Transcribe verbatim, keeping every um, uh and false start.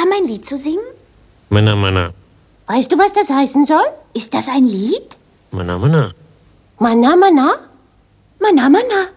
Adam ein Lied zu singen? Mana, mana. Weißt du, was das heißen soll? Ist das ein Lied? Mana, mana. Mana, mana? Mana, mana.